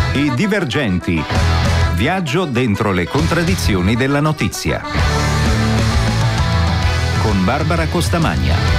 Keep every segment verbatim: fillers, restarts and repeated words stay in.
I Divergenti. Viaggio dentro le contraddizioni della notizia. Con Barbara Costamagna.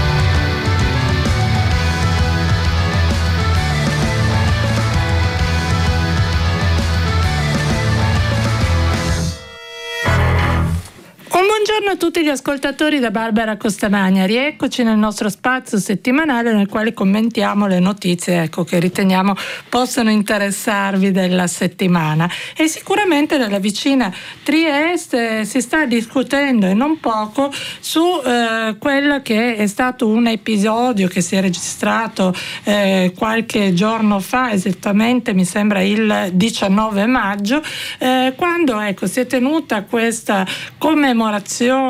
Buongiorno a tutti gli ascoltatori da Barbara Costamagna, rieccoci nel nostro spazio settimanale nel quale commentiamo le notizie ecco, che riteniamo possano interessarvi della settimana. E sicuramente nella vicina Trieste si sta discutendo e non poco su eh, quello che è stato un episodio che si è registrato eh, qualche giorno fa, esattamente mi sembra il diciannove maggio, eh, quando ecco, si è tenuta questa commemorazione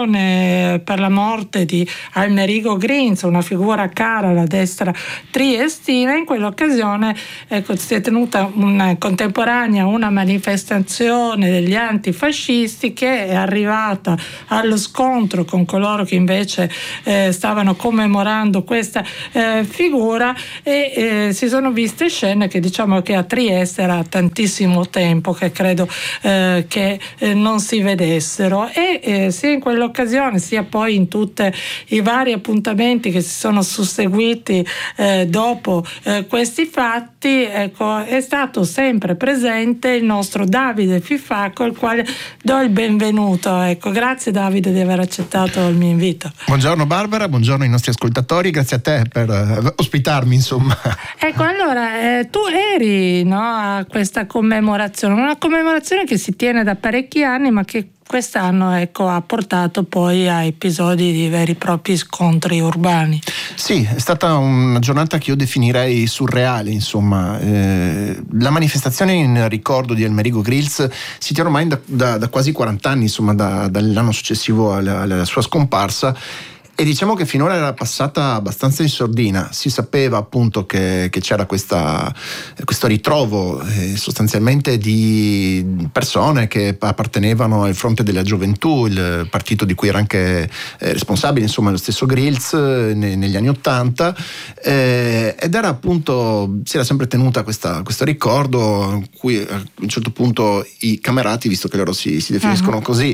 per la morte di Amerigo Grils, una figura cara alla destra triestina. In quell'occasione ecco, si è tenuta una contemporanea una manifestazione degli antifascisti che è arrivata allo scontro con coloro che invece eh, stavano commemorando questa eh, figura e eh, si sono viste scene che diciamo che a Trieste era tantissimo tempo che credo eh, che eh, non si vedessero e eh, sia in quell'occasione sia poi in tutti i vari appuntamenti che si sono susseguiti eh, dopo eh, questi fatti ecco, è stato sempre presente il nostro Davide Fifacco, al quale do il benvenuto. Ecco, grazie Davide di aver accettato il mio invito. Buongiorno Barbara, buongiorno ai nostri ascoltatori, grazie a te per uh, ospitarmi insomma. Ecco, allora eh, tu eri no, a questa commemorazione, una commemorazione che si tiene da parecchi anni ma che quest'anno ecco, ha portato poi a episodi di veri e propri scontri urbani. Sì, è stata una giornata che io definirei surreale, insomma. Eh, la manifestazione in ricordo di Amerigo Grils si tiene ormai da, da, da quasi quaranta anni, insomma, da, dall'anno successivo alla, alla sua scomparsa. E diciamo che finora era passata abbastanza in sordina. Si sapeva appunto che, che c'era questa, questo ritrovo eh, sostanzialmente di persone che appartenevano al Fronte della Gioventù, il partito di cui era anche eh, responsabile insomma lo stesso Grils eh, ne, negli anni Ottanta eh, ed era appunto, si era sempre tenuta questa, questo ricordo in cui a un certo punto i camerati, visto che loro si, si definiscono uh-huh. così,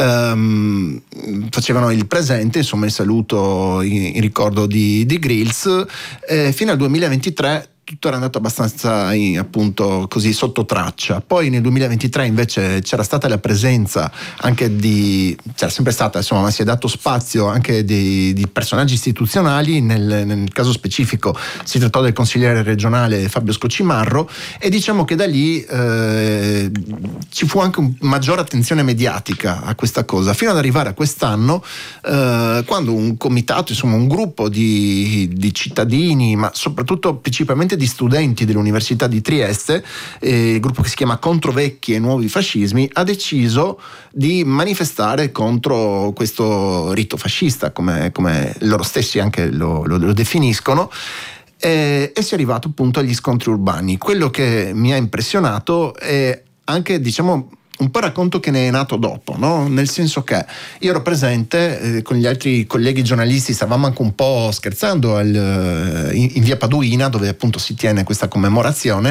ehm, facevano il presente, insomma il saluto in, in ricordo di, di Grils eh, fino al duemilaventitré. Tutto era andato abbastanza in, appunto così sotto traccia. Poi nel duemilaventitré invece c'era stata la presenza anche di, c'era sempre stata insomma, ma si è dato spazio anche di, di personaggi istituzionali. Nel, nel caso specifico si trattò del consigliere regionale Fabio Scocimarro e diciamo che da lì eh, ci fu anche un maggiore attenzione mediatica a questa cosa, fino ad arrivare a quest'anno eh, quando un comitato, insomma un gruppo di, di cittadini, ma soprattutto principalmente di studenti dell'Università di Trieste, eh, il gruppo che si chiama Contro Vecchi e Nuovi Fascismi, ha deciso di manifestare contro questo rito fascista, come, come loro stessi anche lo, lo, lo definiscono, eh, e si è arrivato appunto agli scontri urbani. Quello che mi ha impressionato è anche, diciamo, un po' racconto che ne è nato dopo, no? Nel senso che io ero presente eh, con gli altri colleghi giornalisti, stavamo anche un po' scherzando al, in, in via Paduina, dove appunto si tiene questa commemorazione.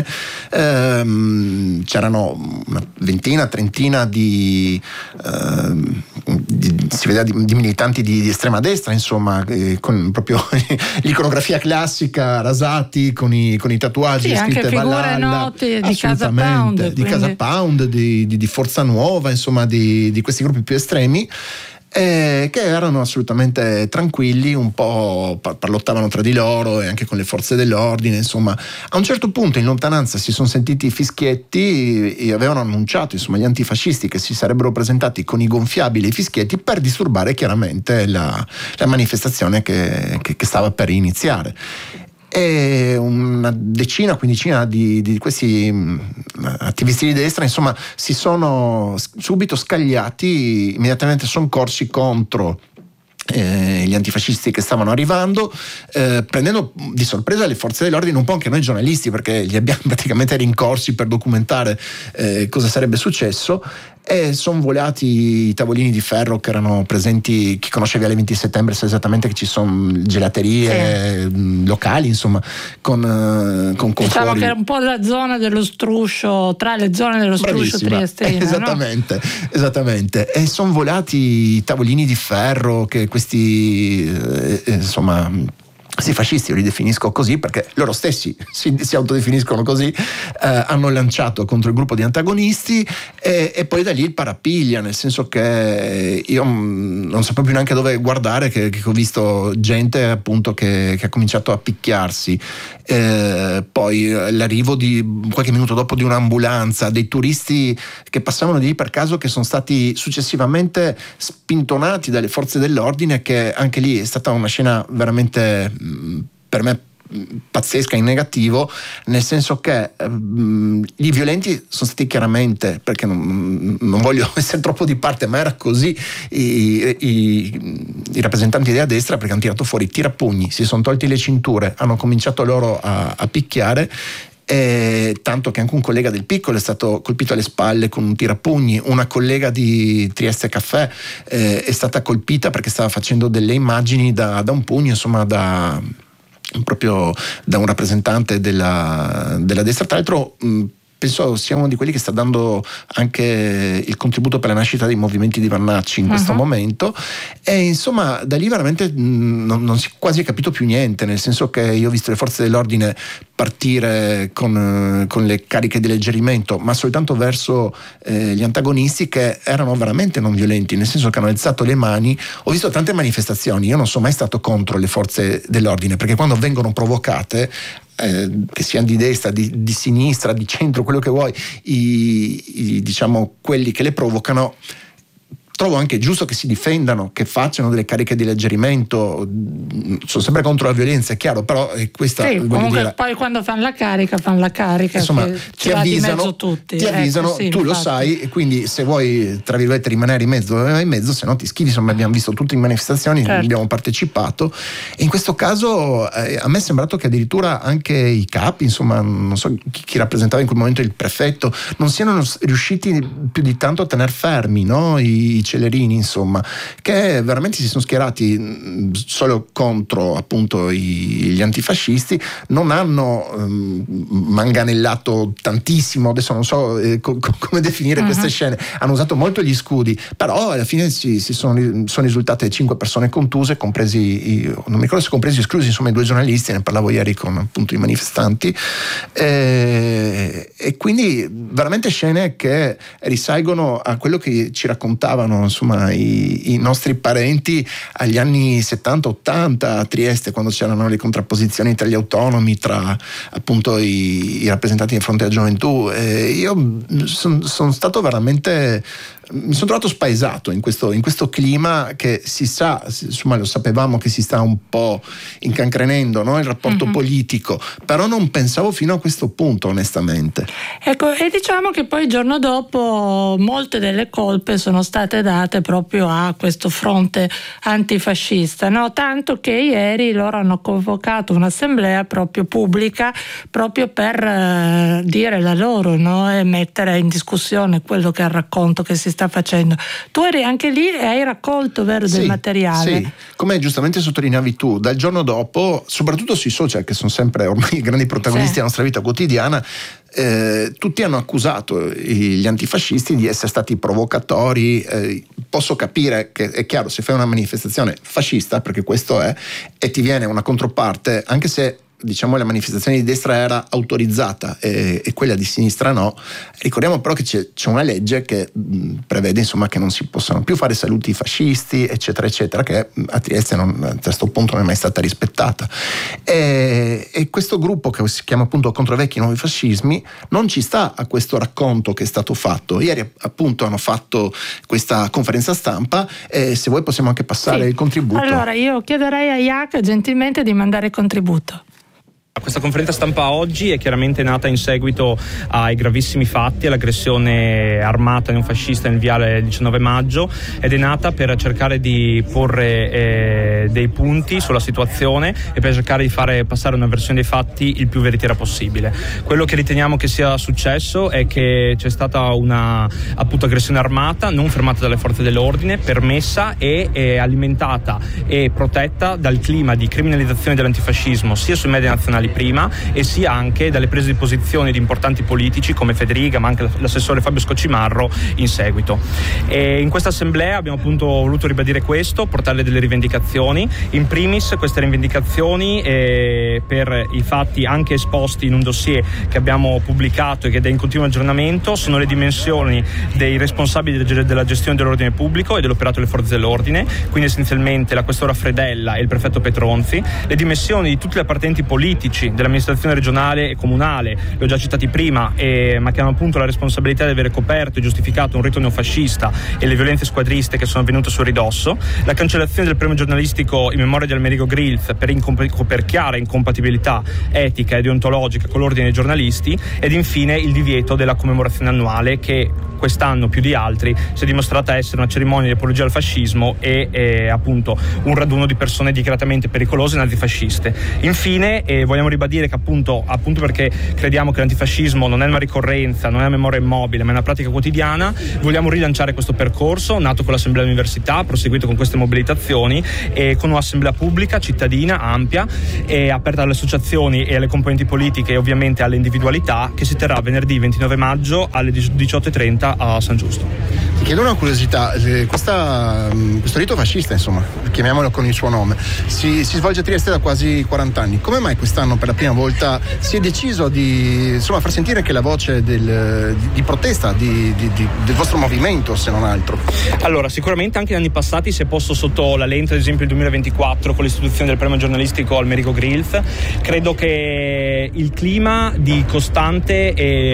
Ehm, c'erano una ventina, trentina di, ehm, di si vedeva di, di militanti di, di estrema destra, insomma, eh, con proprio l'iconografia classica, rasati, con i, con i tatuaggi, sì, scritte anche figure Valhalla, note di Casa Pound, di quindi... Casa Pound, di, di, di Forza Nuova, insomma di, di questi gruppi più estremi, eh, che erano assolutamente tranquilli, un po' parlottavano tra di loro e anche con le forze dell'ordine. Insomma, a un certo punto in lontananza si sono sentiti fischietti e avevano annunciato, insomma, gli antifascisti che si sarebbero presentati con i gonfiabili e i fischietti per disturbare chiaramente la, la manifestazione che, che, che stava per iniziare. E una decina, quindicina di, di questi attivisti di destra, insomma, si sono subito scagliati, immediatamente sono corsi contro Eh, gli antifascisti che stavano arrivando, eh, prendendo di sorpresa le forze dell'ordine, un po' anche noi giornalisti, perché li abbiamo praticamente rincorsi per documentare eh, cosa sarebbe successo. e sono volati i tavolini di ferro che erano presenti. Chi conosce Viale venti settembre sa esattamente che ci sono gelaterie sì. locali, insomma, con, con, con diciamo fuori... che era un po' la zona dello struscio, tra le zone dello struscio triestino, esattamente, no? esattamente. E sono volati i tavolini di ferro che questi eh, insomma questi fascisti, io li definisco così perché loro stessi si, si autodefiniscono così, eh, hanno lanciato contro il gruppo di antagonisti e, e poi da lì il parapiglia, nel senso che io non sapevo più neanche dove guardare, che, che ho visto gente appunto che, che ha cominciato a picchiarsi, eh, poi l'arrivo di qualche minuto dopo di un'ambulanza, dei turisti che passavano di lì per caso, che sono stati successivamente spintonati dalle forze dell'ordine, che anche lì è stata una scena veramente, per me, pazzesca in negativo, nel senso che um, i violenti sono stati chiaramente, perché non, non voglio essere troppo di parte, ma era così, i, i, i rappresentanti della destra, perché hanno tirato fuori i tirapugni, si sono tolti le cinture, hanno cominciato loro a, a picchiare. E tanto che anche un collega del Piccolo è stato colpito alle spalle con un tirapugni, una collega di Trieste Caffè eh, è stata colpita perché stava facendo delle immagini da, da un pugno, insomma da proprio da un rappresentante della, della destra. Tra l'altro mh, penso sia uno di quelli che sta dando anche il contributo per la nascita dei movimenti di Vannacci in uh-huh. questo momento, e insomma da lì veramente mh, non, non si è quasi capito più niente, nel senso che io ho visto le forze dell'ordine partire con, con le cariche di alleggerimento, ma soltanto verso eh, gli antagonisti, che erano veramente non violenti, nel senso che hanno alzato le mani. Ho visto tante manifestazioni, io non sono mai stato contro le forze dell'ordine, perché quando vengono provocate, eh, che siano di destra, di, di sinistra, di centro, quello che vuoi, i, i, diciamo quelli che le provocano, trovo anche giusto che si difendano, che facciano delle cariche di alleggerimento. Sono sempre contro la violenza, è chiaro, però questa sì, comunque dire, poi quando fanno la carica fanno la carica, insomma, ti ti avvisano, tutti. ti avvisano ecco, sì, tu infatti. Lo sai, e quindi se vuoi tra virgolette rimanere in mezzo, in mezzo, se no ti schivi. Insomma, abbiamo visto tutte le manifestazioni, certo. abbiamo partecipato, e in questo caso eh, a me è sembrato che addirittura anche i capi, insomma non so chi, chi rappresentava in quel momento il prefetto, non siano riusciti più di tanto a tener fermi, no? I, i celerini, insomma, che veramente si sono schierati solo contro appunto i, gli antifascisti. Non hanno um, manganellato tantissimo, adesso non so eh, co- come definire uh-huh. queste scene, hanno usato molto gli scudi, però alla fine si, si sono, sono risultate cinque persone contuse, compresi i, non mi ricordo se compresi o esclusi, insomma i due giornalisti, ne parlavo ieri con appunto i manifestanti, e, e quindi veramente scene che risalgono a quello che ci raccontavano insomma i i nostri parenti agli anni settanta ottanta a Trieste, quando c'erano le contrapposizioni tra gli autonomi, tra appunto i, i rappresentanti di Fronte alla Gioventù. E io sono son stato veramente, mi sono trovato spaesato in questo, in questo clima che si sa, insomma lo sapevamo che si sta un po' incancrenendo, no? Il rapporto mm-hmm. politico, però non pensavo fino a questo punto, onestamente. Ecco, e diciamo che poi il giorno dopo molte delle colpe sono state date proprio a questo fronte antifascista, no? Tanto che ieri loro hanno convocato un'assemblea proprio pubblica, proprio per eh, dire la loro, no? E mettere in discussione quello che è il racconto che si sta facendo. Tu eri anche lì e hai raccolto, vero, sì, del materiale? Sì, come giustamente sottolineavi tu, dal giorno dopo, soprattutto sui social, che sono sempre ormai i grandi protagonisti sì. della nostra vita quotidiana, eh, tutti hanno accusato gli antifascisti di essere stati provocatori. Eh, posso capire che è chiaro, se fai una manifestazione fascista, perché questo è, e ti viene una controparte, anche se diciamo la manifestazione di destra era autorizzata e, e quella di sinistra no, ricordiamo però che c'è, c'è una legge che mh, prevede insomma che non si possano più fare saluti fascisti eccetera eccetera, che a Trieste non, a questo punto non è mai stata rispettata, e, e questo gruppo che si chiama appunto Contro Vecchi Nuovi Fascismi non ci sta a questo racconto che è stato fatto. Ieri appunto hanno fatto questa conferenza stampa e se vuoi possiamo anche passare sì. il contributo. Allora io chiederei a Iac gentilmente di mandare il contributo. Questa conferenza stampa oggi è chiaramente nata in seguito ai gravissimi fatti, all'aggressione armata neofascista in viale diciannove maggio, ed è nata per cercare di porre eh, dei punti sulla situazione e per cercare di fare passare una versione dei fatti il più veritiera possibile. Quello che riteniamo che sia successo è che c'è stata una appunto aggressione armata non fermata dalle forze dell'ordine, permessa e eh, alimentata e protetta dal clima di criminalizzazione dell'antifascismo sia sui media nazionali prima e sia anche dalle prese di posizione di importanti politici come Federica, ma anche l'assessore Fabio Scocimarro in seguito. E in questa assemblea abbiamo appunto voluto ribadire questo, portare delle rivendicazioni, in primis queste rivendicazioni eh, per i fatti anche esposti in un dossier che abbiamo pubblicato e che è in continuo aggiornamento, sono le dimensioni dei responsabili della gestione dell'ordine pubblico e dell'operato delle forze dell'ordine, quindi essenzialmente la questora Fredella e il prefetto Petronzi, le dimensioni di tutti gli appartenenti politici dell'amministrazione regionale e comunale, li ho già citati prima, eh, ma che hanno appunto la responsabilità di avere coperto e giustificato un rito neofascista e le violenze squadriste che sono avvenute sul ridosso, la cancellazione del premio giornalistico in memoria di Amerigo Grilz per, incomp- per chiara incompatibilità etica e deontologica con l'ordine dei giornalisti, ed infine il divieto della commemorazione annuale che quest'anno più di altri si è dimostrata essere una cerimonia di apologia al fascismo e eh, appunto un raduno di persone dichiaratamente pericolose e nazifasciste. Infine eh, vogliamo ribadire che appunto, appunto perché crediamo che l'antifascismo non è una ricorrenza, non è una memoria immobile, ma è una pratica quotidiana, vogliamo rilanciare questo percorso nato con l'Assemblea dell'Università, proseguito con queste mobilitazioni e con un'assemblea pubblica, cittadina, ampia e aperta alle associazioni e alle componenti politiche e ovviamente alle individualità, che si terrà venerdì ventinove maggio alle diciotto e trenta a San Giusto. Ti chiedo una curiosità, questa, questo rito fascista, insomma, chiamiamolo con il suo nome, si, si svolge a Trieste da quasi quaranta anni. Come mai quest'anno per la prima volta si è deciso di insomma, far sentire che la voce del, di, di protesta di, di, di, del vostro movimento, se non altro? Allora, sicuramente anche negli anni passati si è posto sotto la lente, ad esempio il duemilaventiquattro con l'istituzione del premio giornalistico Amerigo Grilz. Credo che il clima di costante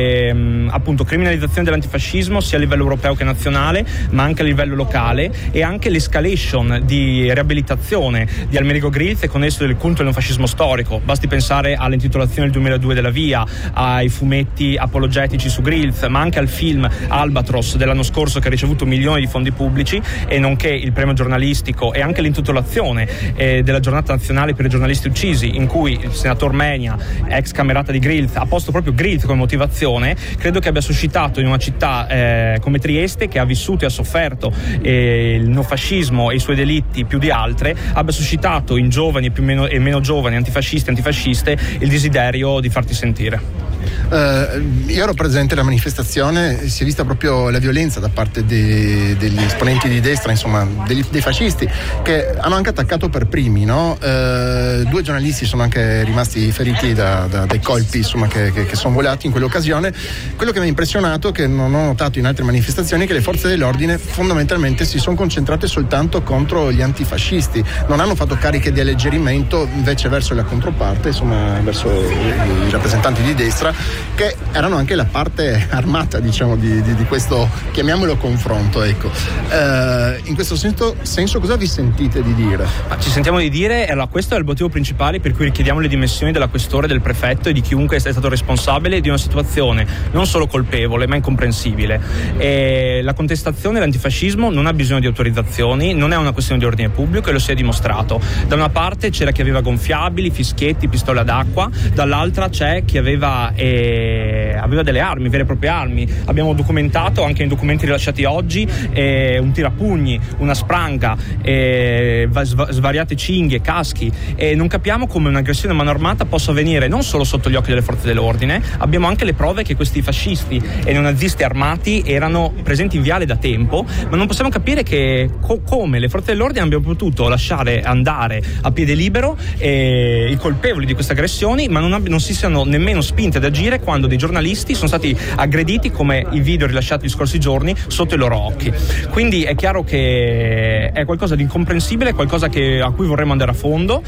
e appunto criminalizzazione dell'antifascismo sia a livello europeo che nazionale, ma anche a livello locale, e anche l'escalation di riabilitazione di Amerigo Grilz e con esso del culto del neofascismo storico. Basti pensare all'intitolazione del duemiladue della Via, ai fumetti apologetici su Grilz, ma anche al film Albatros dell'anno scorso che ha ricevuto milioni di fondi pubblici, e nonché il premio giornalistico e anche l'intitolazione eh, della giornata nazionale per i giornalisti uccisi, in cui il senatore Menia, ex camerata di Grilz, ha posto proprio Grilz come motivazione. Credo che abbia suscitato in una città eh, come Trieste, che ha vissuto e ha sofferto eh, il neofascismo e i suoi delitti più di altre, abbia suscitato in giovani e più meno, e meno giovani antifascisti e antifasciste il desiderio di farti sentire. Uh, io ero presente alla manifestazione, si è vista proprio la violenza da parte de, degli esponenti di destra, insomma degli, dei fascisti, che hanno anche attaccato per primi, no? Uh, due giornalisti sono anche rimasti feriti da, da, dai colpi insomma, che, che, che sono volati in quell'occasione. Quello che mi ha impressionato, che non ho notato in altre manifestazioni, è che le forze dell'ordine fondamentalmente si sono concentrate soltanto contro gli antifascisti, non hanno fatto cariche di alleggerimento invece verso la controparte, insomma verso i, i rappresentanti di destra, che erano anche la parte armata, diciamo, di, di, di questo, chiamiamolo, confronto, ecco. Uh, in questo senso, senso cosa vi sentite di dire? Ma ci sentiamo di dire, allora, questo è il motivo principale per cui richiediamo le dimissioni della questore, del prefetto e di chiunque è stato responsabile di una situazione non solo colpevole ma incomprensibile. E la contestazione dell'antifascismo non ha bisogno di autorizzazioni, non è una questione di ordine pubblico e lo si è dimostrato. Da una parte c'era chi aveva gonfiabili, fischietti, pistole ad acqua, dall'altra c'è chi aveva E aveva delle armi, vere e proprie armi. Abbiamo documentato anche in documenti rilasciati oggi eh, un tirapugni, una spranga, eh, svariate cinghie, caschi, e non capiamo come un'aggressione a mano armata possa avvenire non solo sotto gli occhi delle forze dell'ordine. Abbiamo anche le prove che questi fascisti e neonazisti armati erano presenti in viale da tempo, ma non possiamo capire che co- come le forze dell'ordine abbiano potuto lasciare andare a piede libero eh, i colpevoli di queste aggressioni, ma non, ab- non si siano nemmeno spinte ad agire quando dei giornalisti giornalisti sono stati aggrediti, come i video rilasciati gli scorsi giorni, sotto i loro occhi. Quindi è chiaro che è qualcosa di incomprensibile, qualcosa che, a cui vorremmo andare a fondo,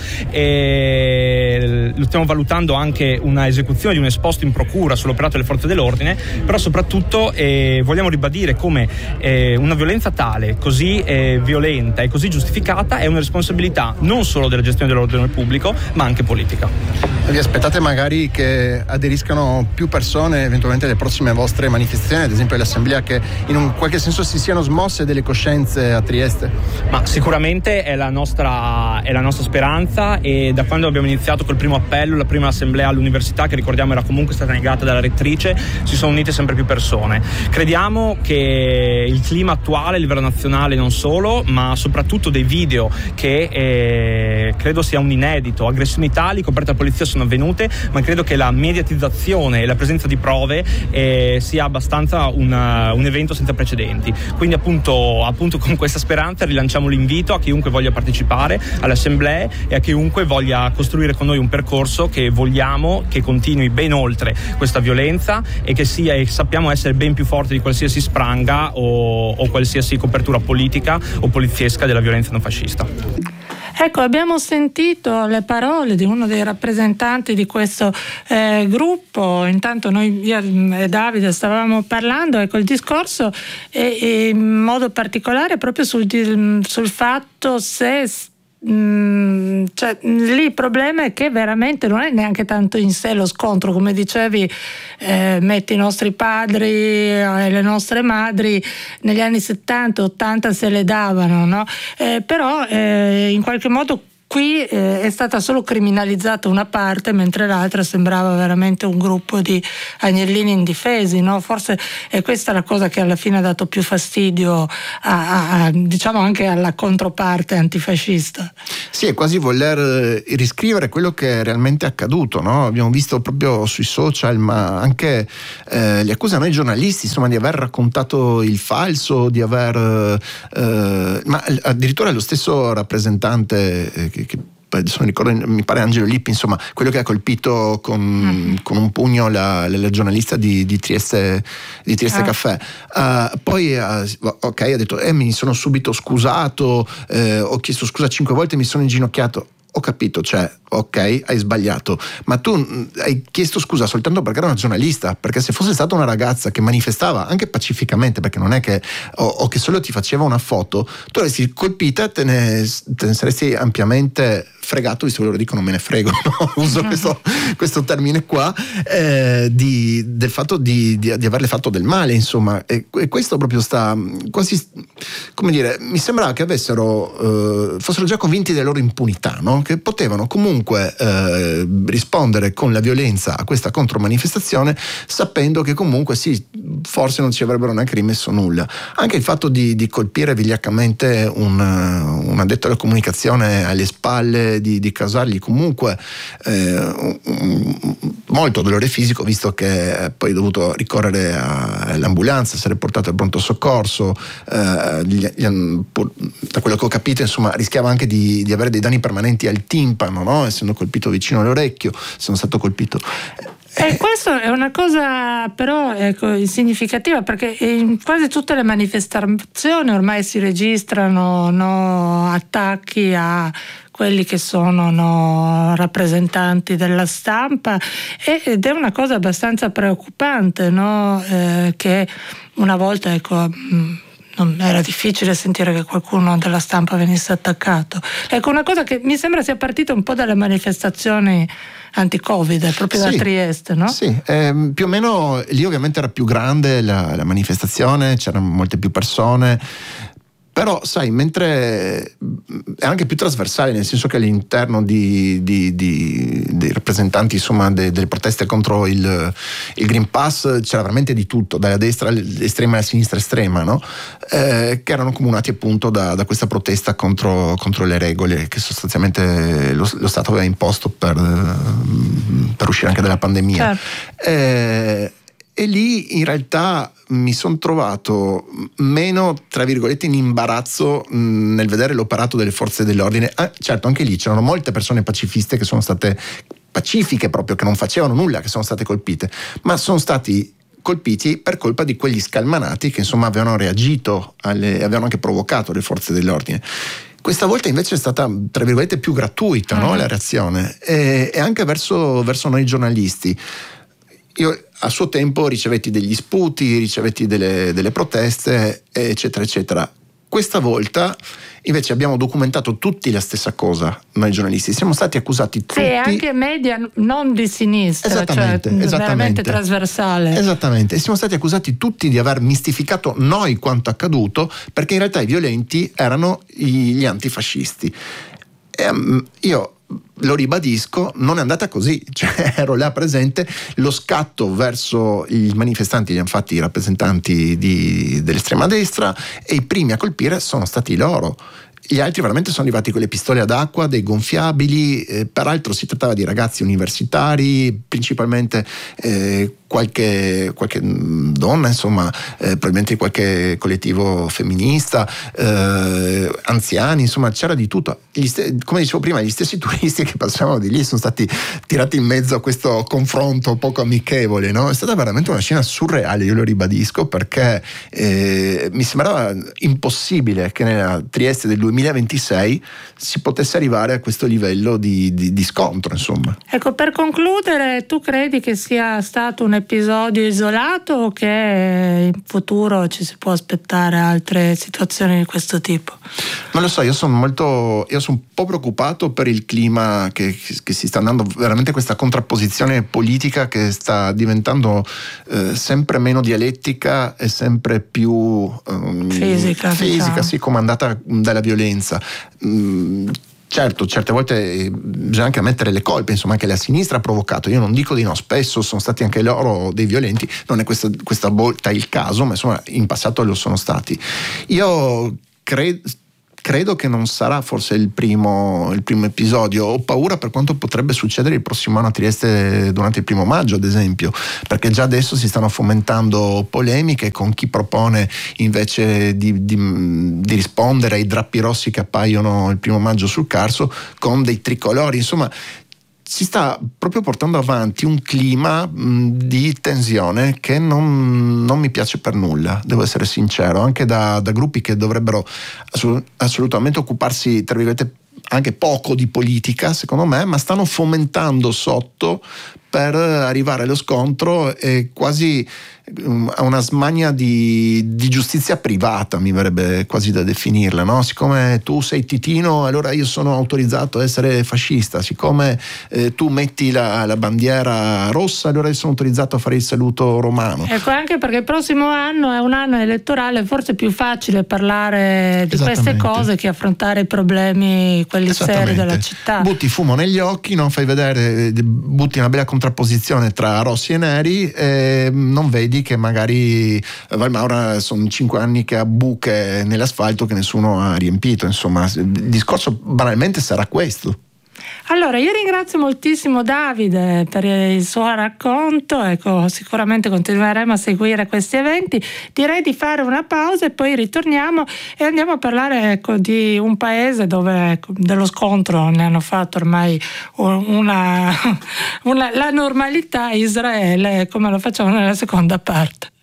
e lo stiamo valutando anche una esecuzione di un esposto in procura sull'operato delle forze dell'ordine, però soprattutto eh, vogliamo ribadire come eh, una violenza tale, così eh, violenta e così giustificata è una responsabilità non solo della gestione dell'ordine pubblico ma anche politica. Vi aspettate magari che aderiscano più persone eventualmente alle prossime vostre manifestazioni, ad esempio all'assemblea, che in un qualche senso si siano smosse delle coscienze a Trieste? Ma sicuramente è la nostra, è la nostra speranza, e da quando abbiamo iniziato col primo appello, la prima assemblea all'università, che ricordiamo era comunque stata negata dalla rettrice, si sono unite sempre più persone. Crediamo che il clima attuale a livello nazionale, non solo, ma soprattutto dei video che eh, credo sia un inedito, aggressioni tali coperte da polizia sono avvenute, ma credo che la mediatizzazione e la presenza di prove eh, sia abbastanza una, un evento senza precedenti. Quindi appunto, appunto con questa speranza rilanciamo l'invito a chiunque voglia partecipare alle assemblee e a chiunque voglia costruire con noi un percorso che vogliamo che continui ben oltre questa violenza e che sia, e sappiamo essere ben più forte di qualsiasi spranga o, o qualsiasi copertura politica o poliziesca della violenza non fascista. Ecco, abbiamo sentito le parole di uno dei rappresentanti di questo eh, gruppo. Intanto noi, io e Davide, stavamo parlando, ecco, il discorso è, è in modo particolare proprio sul, sul fatto se Mm, cioè, lì il problema è che veramente non è neanche tanto in sé lo scontro, come dicevi, eh, metti i nostri padri e le nostre madri negli anni settanta ottanta se le davano, no? Eh, però eh, in qualche modo qui eh, è stata solo criminalizzata una parte, mentre l'altra sembrava veramente un gruppo di agnellini indifesi, no? Forse è questa la cosa che alla fine ha dato più fastidio a, a, a, diciamo anche alla controparte antifascista. Sì, è quasi voler riscrivere quello che è realmente accaduto, no? Abbiamo visto proprio sui social, ma anche eh, li accusano i giornalisti, insomma, di aver raccontato il falso, di aver eh, ma addirittura lo stesso rappresentante eh, che, che adesso non ricordo, mi pare Angelo Lippi, insomma, quello che ha colpito con, mm. con un pugno la, la, la giornalista di, di Trieste, di Trieste ah. Caffè. Uh, poi uh, ok, ha detto eh, mi sono subito scusato, eh, ho chiesto scusa cinque volte, mi sono inginocchiato. Ho capito, cioè, ok, hai sbagliato, ma tu hai chiesto scusa soltanto perché era una giornalista, perché se fosse stata una ragazza che manifestava anche pacificamente, perché non è che o, o che solo ti faceva una foto, tu avresti colpita e te ne, te ne saresti ampiamente fregato, visto che loro dicono me ne frego, no? Uso questo, questo termine qua, eh, di, del fatto di, di, di averle fatto del male, insomma, e, e questo proprio sta quasi, come dire, mi sembrava che avessero, eh, fossero già convinti della loro impunità, no? Che potevano comunque eh, rispondere con la violenza a questa contromanifestazione, sapendo che comunque sì, forse non ci avrebbero neanche rimesso nulla. Anche il fatto di, di colpire vigliaccamente un, un addetto alla comunicazione alle spalle, di, di causargli comunque eh, un, un, molto dolore fisico, visto che poi è dovuto ricorrere all'ambulanza, essere portato al pronto soccorso, eh, gli, gli, da quello che ho capito, insomma, rischiava anche di, di avere dei danni permanenti al timpano, no? Essendo colpito vicino all'orecchio, sono stato colpito. E questo è una cosa però ecco, significativa, perché in quasi tutte le manifestazioni ormai si registrano, no, attacchi a quelli che sono, no, rappresentanti della stampa, ed è una cosa abbastanza preoccupante, no? Eh, che una volta, ecco, non era difficile sentire che qualcuno della stampa venisse attaccato. Ecco, una cosa che mi sembra sia partita un po' dalle manifestazioni anti-Covid, proprio sì, da Trieste, no? Sì, eh, più o meno lì ovviamente era più grande la, la manifestazione, c'erano molte più persone. Però sai, mentre è anche più trasversale, nel senso che all'interno di, di, di, dei rappresentanti, insomma, de, delle proteste contro il, il Green Pass c'era veramente di tutto, dalla destra estrema alla sinistra estrema, no? Eh, che erano comunati appunto da, da questa protesta contro, contro le regole che sostanzialmente lo, lo Stato aveva imposto per, per uscire anche dalla pandemia. Certo. Eh, E lì in realtà mi sono trovato meno, tra virgolette, in imbarazzo mh, nel vedere l'operato delle forze dell'ordine. Ah, certo, anche lì c'erano molte persone pacifiste che sono state pacifiche proprio, che non facevano nulla, che sono state colpite, ma sono stati colpiti per colpa di quegli scalmanati che insomma avevano reagito, alle, avevano anche provocato le forze dell'ordine. Questa volta invece è stata, tra virgolette, più gratuita, no, la reazione, e, e anche verso, verso noi giornalisti. Io a suo tempo ricevetti degli sputi, ricevetti delle, delle proteste, eccetera, eccetera. Questa volta invece abbiamo documentato tutti la stessa cosa, noi giornalisti. Siamo stati accusati tutti. Sì, anche media non di sinistra, esattamente, cioè esattamente, veramente trasversale. Esattamente, e siamo stati accusati tutti di aver mistificato noi quanto accaduto, perché in realtà i violenti erano gli antifascisti. E, um, io lo ribadisco, non è andata così, cioè ero là presente, lo scatto verso i manifestanti li hanno fatti i rappresentanti di, dell'estrema destra, e i primi a colpire sono stati loro. Gli altri veramente sono arrivati con le pistole ad acqua, dei gonfiabili, eh, peraltro si trattava di ragazzi universitari, principalmente eh, qualche, qualche donna, insomma, eh, probabilmente qualche collettivo femminista, eh, anziani, insomma c'era di tutto. Gli st- come dicevo prima, gli stessi turisti che passavano di lì sono stati tirati in mezzo a questo confronto poco amichevole, no? È stata veramente una scena surreale, io lo ribadisco, perché eh, mi sembrava impossibile che nella Trieste del duemilaventisei si potesse arrivare a questo livello di, di, di scontro, insomma. Ecco, per concludere, tu credi che sia stato un episodio isolato o che in futuro ci si può aspettare altre situazioni di questo tipo? Non lo so, io sono molto io sono un po' preoccupato per il clima che, che si sta andando, veramente questa contrapposizione politica che sta diventando eh, sempre meno dialettica e sempre più um, fisica, fisica diciamo. sì, comandata dalla violenza. Mm, Certo, certe volte bisogna anche ammettere le colpe, insomma anche la sinistra ha provocato, io non dico di no, spesso sono stati anche loro dei violenti, non è questa, questa volta il caso, ma insomma in passato lo sono stati. Io credo... Credo che non sarà forse il primo, il primo episodio. Ho paura per quanto potrebbe succedere il prossimo anno a Trieste durante il primo maggio, ad esempio, perché già adesso si stanno fomentando polemiche con chi propone invece di, di, di rispondere ai drappi rossi che appaiono il primo maggio sul Carso con dei tricolori. Insomma, si sta proprio portando avanti un clima mh, di tensione che non, non mi piace per nulla, devo essere sincero, anche da, da gruppi che dovrebbero assolut- assolutamente occuparsi, tra virgolette, anche poco di politica, secondo me, ma stanno fomentando sotto per arrivare allo scontro e quasi a una smania di, di giustizia privata, mi verrebbe quasi da definirla, no? Siccome tu sei titino, allora io sono autorizzato ad essere fascista, siccome eh, tu metti la, la bandiera rossa, allora io sono autorizzato a fare il saluto romano. Ecco, anche perché il prossimo anno è un anno elettorale, forse è più facile parlare di queste cose che affrontare i problemi, quelli seri della città. Butti fumo negli occhi, non fai vedere, butti una bella contrapposizione tra rossi e neri e non vedi che magari Valmaura sono cinque anni che ha buche nell'asfalto che nessuno ha riempito, insomma il discorso banalmente sarà questo. Allora, io ringrazio moltissimo Davide per il suo racconto, ecco, sicuramente continueremo a seguire questi eventi. Direi di fare una pausa e poi ritorniamo e andiamo a parlare, ecco, di un paese dove, ecco, dello scontro ne hanno fatto ormai una, una la normalità, Israele, come lo facciamo nella seconda parte.